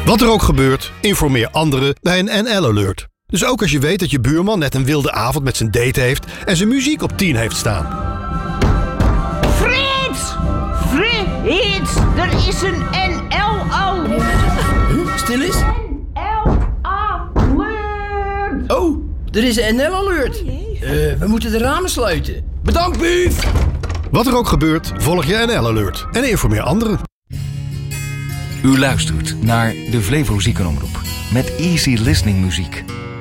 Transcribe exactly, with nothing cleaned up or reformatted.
Wat er ook gebeurt, informeer anderen bij een N L-alert. Dus ook als je weet dat je buurman net een wilde avond met zijn date heeft en zijn muziek op tien heeft staan. Frits! Frits! Er is een N L-alert! Huh? Stil eens? N L-alert! Oh, er is een N L-alert. Uh, we moeten de ramen sluiten. Bedankt, Bief! Wat er ook gebeurt, volg je N L-alert en informeer anderen. U luistert naar de Flevo Ziekenomroep met easy listening muziek.